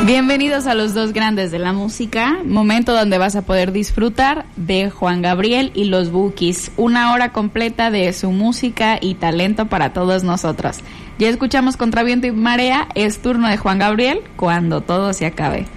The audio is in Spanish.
Bienvenidos a los dos grandes de la música, momento donde vas a poder disfrutar de Juan Gabriel y los Bukis, una hora completa de su música y talento para todos nosotros. Ya escuchamos Contra Viento y Marea, es turno de Juan Gabriel, Cuando todo se acabe.